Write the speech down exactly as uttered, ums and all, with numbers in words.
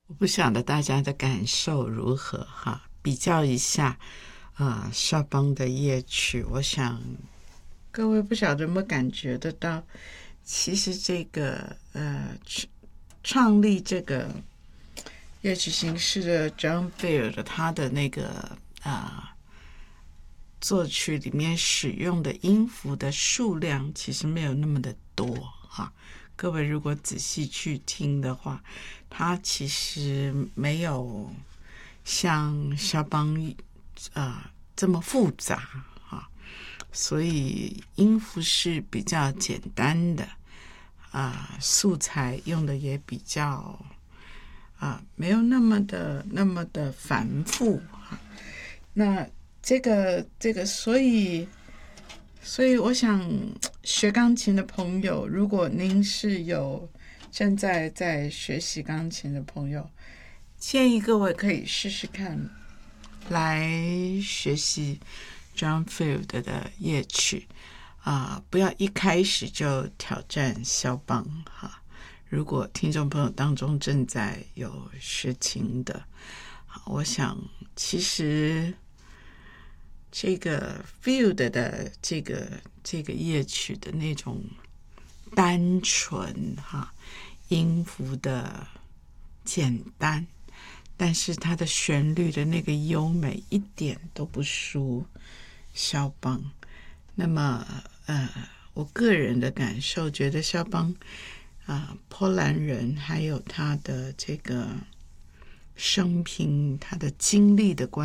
我不晓得大家的感受如何哈，比较一下啊，肖邦的夜曲，我想各位不晓得有没有感觉得到，其实这个呃创立这个乐曲形式的 John Field 他的那个啊、呃、作曲里面使用的音符的数量其实没有那么的多哈。各位如果仔细去听的话，它其实没有像肖邦啊、呃、这么复杂哈，所以音符是比较简单的啊、呃，素材用的也比较啊、呃、没有那么的那么的繁复哈。那这个这个，所以所以我想学钢琴的朋友，如果您是有正在在学习钢琴的朋友，建议各位可以试试看来学习 John Field 的夜曲啊、呃，不要一开始就挑战肖邦哈。如果听众朋友当中正在有学琴的，我想其实这个 Field 的这个这个夜曲的那种单纯哈，音符的简单，但是它的旋律的那个优美一点都不输肖邦。那么呃，我个人的感受觉得肖邦啊、呃，波兰人还有他的这个生平他的经历的关